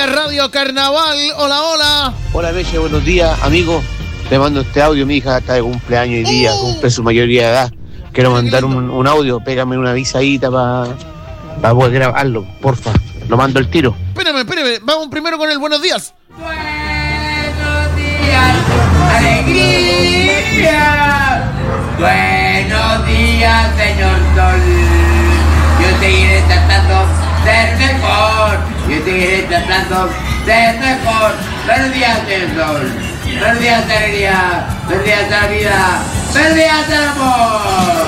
Radio Carnaval. Hola, hola. Hola, Meche, buenos días, amigo. Te mando este audio, mi hija está de cumpleaños hoy día, cumple su mayoría de edad. Quiero mandar un audio, pégame una avisadita para poder grabarlo, porfa. Lo mando el tiro. Espérame. Vamos primero con el buenos días. Buenos días, alegría. Buenos días, señor Sol. Yo seguiré tratando de ser mejor. Yo seguiré tratando de ser mejor. Buenos días, señor Sol. Buenos días, alegría. Buenos días, la vida. Buenos días, el amor.